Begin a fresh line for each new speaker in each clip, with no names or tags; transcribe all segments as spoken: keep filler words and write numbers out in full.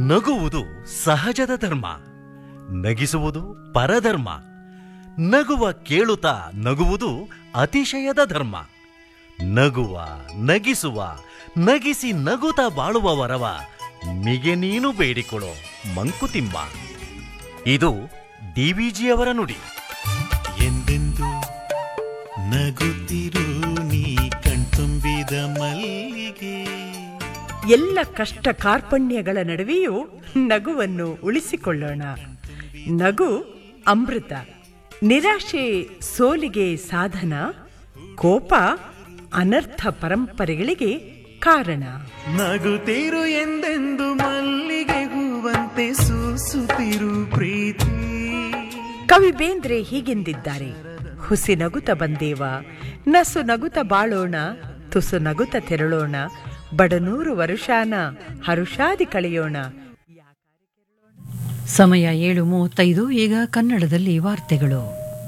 ನಗುವುದು ಸಹಜದ ಧರ್ಮ, ನಗಿಸುವುದು ಪರಧರ್ಮ. ನಗುವ ಕೇಳುತ್ತಾ ನಗುವುದು ಅತಿಶಯದ ಧರ್ಮ. ನಗುವ, ನಗಿಸುವ, ನಗಿಸಿ ನಗುತ್ತಾ ಬಾಳುವ ವರವ ಮಿಗೆ ನೀನು ಬೇಡಿಕೊಳ್ಳೋ ಮಂಕುತಿಮ್ಮ. ಇದು ಡಿವಿಜಿಯವರ ನುಡಿ.
ಎಂದೆಂದು ನಗುತ್ತಿರು ನೀ ಕಣ್ತುಂಬಿದ ಮಲ್ಲಿಗೆ.
ಎಲ್ಲ ಕಷ್ಟ ಕಾರ್ಪಣ್ಯಗಳ ನಡುವೆಯೂ ನಗುವನ್ನು ಉಳಿಸಿಕೊಳ್ಳೋಣ. ನಗು ಅಮೃತ. ನಿರಾಶೆ ಸೋಲಿಗೆ ಸಾಧನ, ಕೋಪ ಅನರ್ಥ ಪರಂಪರೆಗಳಿಗೆ ಕಾರಣ.
ನಗುತ್ತಿರು ಎಂದೆಂದು ಮಲ್ಲಿಗೆ ಹೂವಂತೆ ಸೂಸುತ್ತಿರು ಪ್ರೀತಿ.
ಕವಿ ಬೇಂದ್ರೆ ಹೀಗೆಂದಿದ್ದಾರೆ: ಹುಸಿ ನಗುತ ಬಂದೇವ, ನಸು ನಗುತ ಬಾಳೋಣ, ತುಸು ನಗುತ ತೆರಳೋಣ, ಬಡನೂರು ವರುಷಾನ ಹರುಷಾದಿ ಕಳೆಯೋಣ.
ಸಮಯ ಏಳು ಮೂವತ್ತೈದು. ಈಗ ಕನ್ನಡದಲ್ಲಿ ವಾರ್ತೆಗಳು.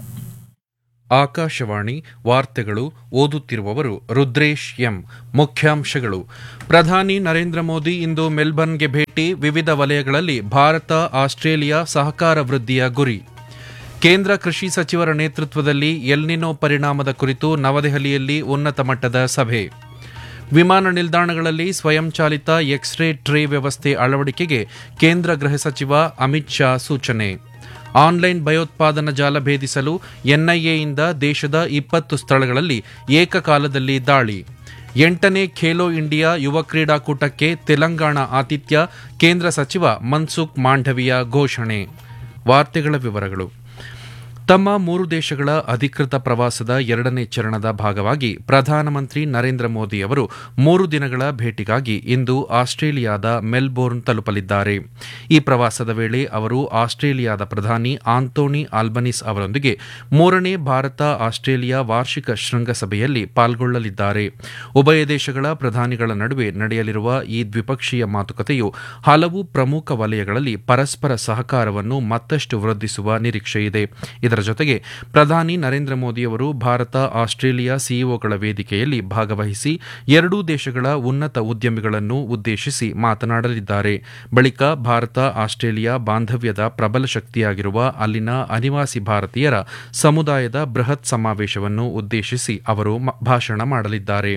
ಆಕಾಶವಾಣಿ ವಾರ್ತೆಗಳು. ಓದುತ್ತಿರುವವರು ರುದ್ರೇಶ್ ಎಂ. ಮುಖ್ಯಾಂಶಗಳು: ಪ್ರಧಾನಿ ನರೇಂದ್ರ ಮೋದಿ ಇಂದು ಮೆಲ್ಬರ್ನ್ಗೆ ಭೇಟಿ, ವಿವಿಧ ವಲಯಗಳಲ್ಲಿ ಭಾರತ ಆಸ್ಟ್ರೇಲಿಯಾ ಸಹಕಾರ ವೃದ್ಧಿಯ ಗುರಿ. ಕೇಂದ್ರ ಕೃಷಿ ಸಚಿವರ ನೇತೃತ್ವದಲ್ಲಿ ಎಲ್ನಿನೋ ಪರಿಣಾಮದ ಕುರಿತು ನವದೆಹಲಿಯಲ್ಲಿ ಉನ್ನತ ಮಟ್ಟದ ಸಭೆ. ವಿಮಾನ ನಿಲ್ದಾಣಗಳಲ್ಲಿ ಸ್ವಯಂಚಾಲಿತ ಎಕ್ಸ್ರೇ ಟ್ರೇ ವ್ಯವಸ್ಥೆ ಅಳವಡಿಕೆಗೆ ಕೇಂದ್ರ ಗೃಹ ಸಚಿವ ಅಮಿತ್ ಶಾ ಸೂಚನೆ. ಆನ್ಲೈನ್ ಭಯೋತ್ಪಾದನಾ ಜಾಲ ಭೇದಿಸಲು ಎನ್ಐಎಯಿಂದ ದೇಶದ ಇಪ್ಪತ್ತು ಸ್ಥಳಗಳಲ್ಲಿ ಏಕಕಾಲದಲ್ಲಿ ದಾಳಿ. ಎಂಟನೇ ಖೇಲೋ ಇಂಡಿಯಾ ಯುವ ಕ್ರೀಡಾಕೂಟಕ್ಕೆ ತೆಲಂಗಾಣ ಆತಿಥ್ಯ, ಕೇಂದ್ರ ಸಚಿವ ಮನ್ಸುಖ್ ಮಾಂಡವಿಯಾ ಘೋಷಣೆ. ವಾರ್ತೆಗಳ ವಿವರಗಳು. ತಮ್ಮ ಮೂರು ದೇಶಗಳ ಅಧಿಕೃತ ಪ್ರವಾಸದ ಎರಡನೇ ಚರಣದ ಭಾಗವಾಗಿ ಪ್ರಧಾನಮಂತ್ರಿ ನರೇಂದ್ರ ಮೋದಿ ಅವರು ಮೂರು ದಿನಗಳ ಭೇಟಿಗಾಗಿ ಇಂದು ಆಸ್ಟ್ರೇಲಿಯಾದ ಮೆಲ್ಬೋರ್ನ್ ತಲುಪಲಿದ್ದಾರೆ. ಈ ಪ್ರವಾಸದ ವೇಳೆ ಅವರು ಆಸ್ಟ್ರೇಲಿಯಾದ ಪ್ರಧಾನಿ ಆಂಥೋನಿ ಆಲ್ಬನೀಸ್ ಅವರೊಂದಿಗೆ ಮೂರನೇ ಭಾರತ ಆಸ್ಟ್ರೇಲಿಯಾ ವಾರ್ಷಿಕ ಶೃಂಗಸಭೆಯಲ್ಲಿ ಪಾಲ್ಗೊಳ್ಳಲಿದ್ದಾರೆ. ಉಭಯ ದೇಶಗಳ ಪ್ರಧಾನಿಗಳ ನಡುವೆ ನಡೆಯಲಿರುವ ಈ ದ್ವಿಪಕ್ಷೀಯ ಮಾತುಕತೆಯು ಹಲವು ಪ್ರಮುಖ ವಲಯಗಳಲ್ಲಿ ಪರಸ್ಪರ ಸಹಕಾರವನ್ನು ಮತ್ತಷ್ಟು ವೃದ್ಧಿಸುವ ನಿರೀಕ್ಷೆಯಿದೆ. ಇದರ ಜೊತೆಗೆ ಪ್ರಧಾನಿ ನರೇಂದ್ರ ಮೋದಿಯವರು ಭಾರತ ಆಸ್ಟ್ರೇಲಿಯಾ ಸಿಇಒಗಳ ವೇದಿಕೆಯಲ್ಲಿ ಭಾಗವಹಿಸಿ ಎರಡೂ ದೇಶಗಳ ಉನ್ನತ ಉದ್ಯಮಿಗಳನ್ನು ಉದ್ದೇಶಿಸಿ ಮಾತನಾಡಲಿದ್ದಾರೆ. ಬಳಿಕ ಭಾರತ ಆಸ್ಟ್ರೇಲಿಯಾ ಬಾಂಧವ್ಯದ ಪ್ರಬಲ ಶಕ್ತಿಯಾಗಿರುವ ಅಲ್ಲಿನ ಅನಿವಾಸಿ ಭಾರತೀಯರ ಸಮುದಾಯದ ಬೃಹತ್ ಸಮಾವೇಶವನ್ನು ಉದ್ದೇಶಿಸಿ ಅವರು ಭಾಷಣ ಮಾಡಲಿದ್ದಾರೆ.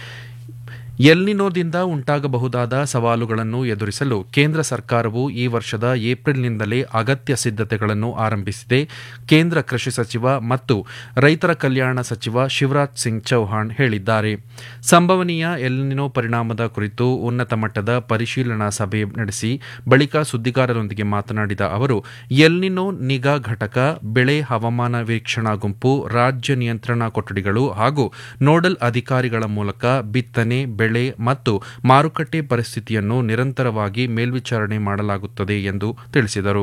ಎಲ್ನಿನೋದಿಂದ ಉಂಟಾಗಬಹುದಾದ ಸವಾಲುಗಳನ್ನು ಎದುರಿಸಲು ಕೇಂದ್ರ ಸರ್ಕಾರವು ಈ ವರ್ಷದ ಏಪ್ರಿಲ್ನಿಂದಲೇ ಅಗತ್ಯ ಸಿದ್ಧತೆಗಳನ್ನು ಆರಂಭಿಸಿದೆ. ಕೇಂದ್ರ ಕೃಷಿ ಸಚಿವ ಮತ್ತು ರೈತರ ಕಲ್ಯಾಣ ಸಚಿವ ಶಿವರಾಜ್ ಸಿಂಗ್ ಚೌಹಾಣ್ ಹೇಳಿದ್ದಾರೆ. ಸಂಭವನೀಯ ಎಲ್ನಿನೋ ಪರಿಣಾಮದ ಕುರಿತು ಉನ್ನತ ಮಟ್ಟದ ಪರಿಶೀಲನಾ ಸಭೆ ನಡೆಸಿ ಬಳಿಕ ಸುದ್ದಿಗಾರರೊಂದಿಗೆ ಮಾತನಾಡಿದ ಅವರು, ಎಲ್ನಿನೋ ನಿಗಾ ಘಟಕ, ಬೆಳೆ ಹವಾಮಾನ ವೀಕ್ಷಣಾ ಗುಂಪು, ರಾಜ್ಯ ನಿಯಂತ್ರಣಾ ಕೊಠಡಿಗಳು ಹಾಗೂ ನೋಡಲ್ ಅಧಿಕಾರಿಗಳ ಮೂಲಕ ಬಿತ್ತನೆ, ಬೆಳೆ ಮತ್ತು ಮಾರುಕಟ್ಟೆ ಪರಿಸ್ಥಿತಿಯನ್ನು ನಿರಂತರವಾಗಿ ಮೇಲ್ವಿಚಾರಣೆ ಮಾಡಲಾಗುತ್ತದೆ ಎಂದು ತಿಳಿಸಿದರು.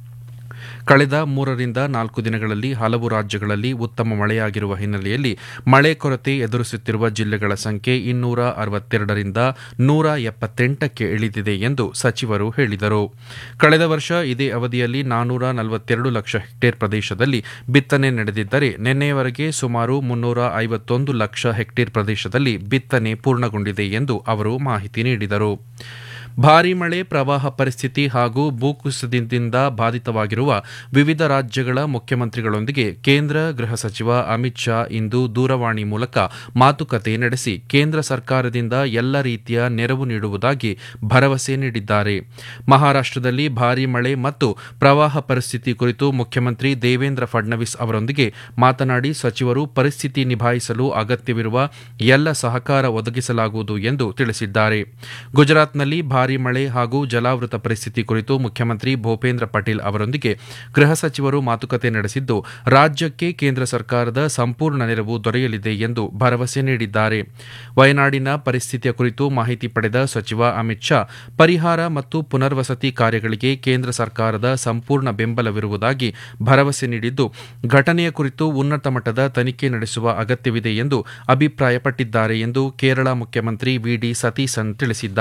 ಕಳೆದ ಮೂರರಿಂದ ನಾಲ್ಕು ದಿನಗಳಲ್ಲಿ ಹಲವು ರಾಜ್ಯಗಳಲ್ಲಿ ಉತ್ತಮ ಮಳೆಯಾಗಿರುವ ಹಿನ್ನೆಲೆಯಲ್ಲಿ ಮಳೆ ಕೊರತೆ ಎದುರಿಸುತ್ತಿರುವ ಜಿಲ್ಲೆಗಳ ಸಂಖ್ಯೆ ಇನ್ನೂರ ಅರವತ್ತೆರಡರಿಂದ ನೂರ ಎಪ್ಪತ್ತೆಂಟಕ್ಕೆ ಇಳಿದಿದೆ ಎಂದು ಸಚಿವರು ಹೇಳಿದರು. ಕಳೆದ ವರ್ಷ ಇದೇ ಅವಧಿಯಲ್ಲಿ ನಾನೂರ ನಲವತ್ತೆರಡು ಲಕ್ಷ ಹೆಕ್ಟೇರ್ ಪ್ರದೇಶದಲ್ಲಿ ಬಿತ್ತನೆ ನಡೆದಿದ್ದರೆ ನಿನ್ನೆಯವರೆಗೆ ಸುಮಾರು ಮುನ್ನೂರ ಐವತ್ತೊಂದು ಲಕ್ಷ ಹೆಕ್ಟೇರ್ ಪ್ರದೇಶದಲ್ಲಿ ಬಿತ್ತನೆ ಪೂರ್ಣಗೊಂಡಿದೆ ಎಂದು ಅವರು ಮಾಹಿತಿ ನೀಡಿದರು. ಭಾರೀ ಮಳೆ, ಪ್ರವಾಹ ಪರಿಸ್ಥಿತಿ ಹಾಗೂ ಭೂಕುಸಿತದಿಂದ ಬಾಧಿತವಾಗಿರುವ ವಿವಿಧ ರಾಜ್ಯಗಳ ಮುಖ್ಯಮಂತ್ರಿಗಳೊಂದಿಗೆ ಕೇಂದ್ರ ಗೃಹ ಸಚಿವ ಅಮಿತ್ ಶಾ ಇಂದು ದೂರವಾಣಿ ಮೂಲಕ ಮಾತುಕತೆ ನಡೆಸಿ ಕೇಂದ್ರ ಸರ್ಕಾರದಿಂದ ಎಲ್ಲ ರೀತಿಯ ನೆರವು ನೀಡುವುದಾಗಿ ಭರವಸೆ ನೀಡಿದ್ದಾರೆ. ಮಹಾರಾಷ್ಟ್ರದಲ್ಲಿ ಭಾರೀ ಮಳೆ ಮತ್ತು ಪ್ರವಾಹ ಪರಿಸ್ಥಿತಿ ಕುರಿತು ಮುಖ್ಯಮಂತ್ರಿ ದೇವೇಂದ್ರ ಫಡ್ನವೀಸ್ ಅವರೊಂದಿಗೆ ಮಾತನಾಡಿ ಸಚಿವರು ಪರಿಸ್ಥಿತಿ ನಿಭಾಯಿಸಲು ಅಗತ್ಯವಿರುವ ಎಲ್ಲ ಸಹಕಾರ ಒದಗಿಸಲಾಗುವುದು ಎಂದು ತಿಳಿಸಿದ್ದಾರೆ. ಗುಜರಾತ್ನಲ್ಲಿ ಭಾರೀ ಮಳೆ ಹಾಗೂ ಜಲಾವೃತ ಪರಿಸ್ಥಿತಿ ಕುರಿತು ಮುಖ್ಯಮಂತ್ರಿ ಭೂಪೇಂದ್ರ ಪಟೇಲ್ ಅವರೊಂದಿಗೆ ಗೃಹ ಸಚಿವರು ಮಾತುಕತೆ ನಡೆಸಿದ್ದು ರಾಜ್ಯಕ್ಕೆ ಕೇಂದ್ರ ಸರ್ಕಾರದ ಸಂಪೂರ್ಣ ನೆರವು ದೊರೆಯಲಿದೆ ಎಂದು ಭರವಸೆ ನೀಡಿದ್ದಾರೆ. ವಯನಾಡಿನ ಪರಿಸ್ಥಿತಿಯ ಕುರಿತು ಮಾಹಿತಿ ಪಡೆದ ಸಚಿವ ಅಮಿತ್ ಶಾ ಪರಿಹಾರ ಮತ್ತು ಪುನರ್ವಸತಿ ಕಾರ್ಯಗಳಿಗೆ ಕೇಂದ್ರ ಸರ್ಕಾರದ ಸಂಪೂರ್ಣ ಬೆಂಬಲವಿರುವುದಾಗಿ ಭರವಸೆ ನೀಡಿದ್ದು ಘಟನೆಯ ಕುರಿತು ಉನ್ನತ ಮಟ್ಟದ ತನಿಖೆ ನಡೆಸುವ ಅಗತ್ಯವಿದೆ ಎಂದು ಅಭಿಪ್ರಾಯಪಟ್ಟಿದ್ದಾರೆ ಎಂದು ಕೇರಳ ಮುಖ್ಯಮಂತ್ರಿ ವಿಡಿ ಸತೀಸನ್ ತಿಳಿಸಿದ್ದಾರೆ.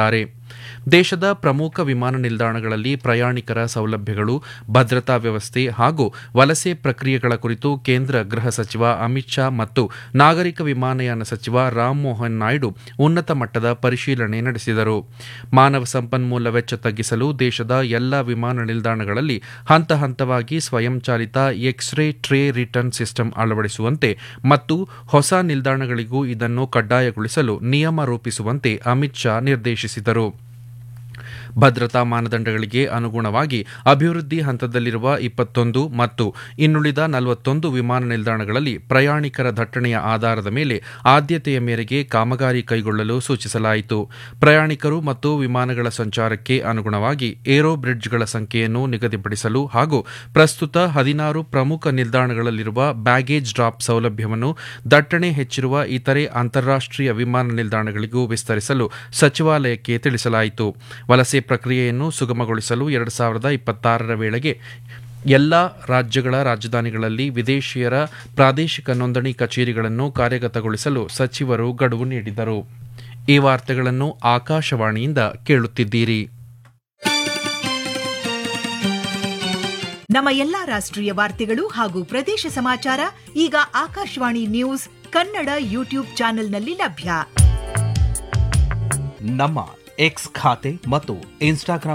ದೇಶದ ಪ್ರಮುಖ ವಿಮಾನ ನಿಲ್ದಾಣಗಳಲ್ಲಿ ಪ್ರಯಾಣಿಕರ ಸೌಲಭ್ಯಗಳು, ಭದ್ರತಾ ವ್ಯವಸ್ಥೆ ಹಾಗೂ ವಲಸೆ ಪ್ರಕ್ರಿಯೆಗಳ ಕುರಿತು ಕೇಂದ್ರ ಗೃಹ ಸಚಿವ ಅಮಿತ್ ಶಾ ಮತ್ತು ನಾಗರಿಕ ವಿಮಾನಯಾನ ಸಚಿವ ರಾಮಮೋಹನ್ ನಾಯ್ಡು ಉನ್ನತ ಮಟ್ಟದ ಪರಿಶೀಲನೆ ನಡೆಸಿದರು. ಮಾನವ ಸಂಪನ್ಮೂಲ ವೆಚ್ಚ ತಗ್ಗಿಸಲು ದೇಶದ ಎಲ್ಲ ವಿಮಾನ ನಿಲ್ದಾಣಗಳಲ್ಲಿ ಹಂತ ಹಂತವಾಗಿ ಸ್ವಯಂಚಾಲಿತ ಎಕ್ಸ್-ರೇ ಟ್ರೇ ರಿಟರ್ನ್ ಸಿಸ್ಟಮ್ ಅಳವಡಿಸುವಂತೆ ಮತ್ತು ಹೊಸ ನಿಲ್ದಾಣಗಳಿಗೂ ಇದನ್ನು ಕಡ್ಡಾಯಗೊಳಿಸಲು ನಿಯಮ ರೂಪಿಸುವಂತೆ ಅಮಿತ್ ಶಾ ನಿರ್ದೇಶಿಸಿದರು. ಭದ್ರತಾ ಮಾನದಂಡಗಳಿಗೆ ಅನುಗುಣವಾಗಿ ಅಭಿವೃದ್ಧಿ ಹಂತದಲ್ಲಿರುವ ಇಪ್ಪತ್ತೊಂದು ಮತ್ತು ಇನ್ನುಳಿದ ನಲವತ್ತೊಂದು ವಿಮಾನ ನಿಲ್ದಾಣಗಳಲ್ಲಿ ಪ್ರಯಾಣಿಕರ ದಟ್ಟಣೆಯ ಆಧಾರದ ಮೇಲೆ ಆದ್ಯತೆಯ ಮೇರೆಗೆ ಕಾಮಗಾರಿ ಕೈಗೊಳ್ಳಲು ಸೂಚಿಸಲಾಯಿತು. ಪ್ರಯಾಣಿಕರು ಮತ್ತು ವಿಮಾನಗಳ ಸಂಚಾರಕ್ಕೆ ಅನುಗುಣವಾಗಿ ಏರೋ ಬ್ರಿಡ್ಜ್ಗಳ ಸಂಖ್ಯೆಯನ್ನು ನಿಗದಿಪಡಿಸಲು ಹಾಗೂ ಪ್ರಸ್ತುತ ಹದಿನಾರು ಪ್ರಮುಖ ನಿಲ್ದಾಣಗಳಲ್ಲಿರುವ ಬ್ಯಾಗೇಜ್ ಡ್ರಾಪ್ ಸೌಲಭ್ಯವನ್ನು ದಟ್ಟಣೆ ಹೆಚ್ಚಿರುವ ಇತರೆ ಅಂತಾರಾಷ್ಟ್ರೀಯ ವಿಮಾನ ನಿಲ್ದಾಣಗಳಿಗೂ ವಿಸ್ತರಿಸಲು ಸಚಿವಾಲಯಕ್ಕೆ ತಿಳಿಸಲಾಯಿತು. ವಲಸೆ ಪ್ರಕ್ರಿಯೆಯನ್ನು ಸುಗಮಗೊಳಿಸಲು ಎರಡು ಸಾವಿರದ ಇಪ್ಪತ್ತಾರರ ವೇಳೆಗೆ ಎಲ್ಲ ರಾಜ್ಯಗಳ ರಾಜಧಾನಿಗಳಲ್ಲಿ ವಿದೇಶಿಯರ ಪ್ರಾದೇಶಿಕ ನೋಂದಣಿ ಕಚೇರಿಗಳನ್ನು ಕಾರ್ಯಗತಗೊಳಿಸಲು ಸಚಿವರು ಗಡುವು ನೀಡಿದರು. ಈ ವಾರ್ತೆಗಳನ್ನು ಆಕಾಶವಾಣಿಯಿಂದ ಕೇಳುತ್ತಿದ್ದೀರಿ.
ನಮ್ಮ ಎಲ್ಲಾ ರಾಷ್ಟ್ರೀಯ ವಾರ್ತೆಗಳು ಹಾಗೂ ಪ್ರದೇಶ ಸಮಾಚಾರ ಈಗ ಆಕಾಶವಾಣಿ ನ್ಯೂಸ್ ಕನ್ನಡ ಯೂಟ್ಯೂಬ್ ಚಾನೆಲ್ನಲ್ಲಿ ಲಭ್ಯ.
ನಮ್ಮ ಎಕ್ಸ್ ಖಾತೆ ಮತ್ತು ಇನ್ಸ್ಟಾಗ್ರಾಂ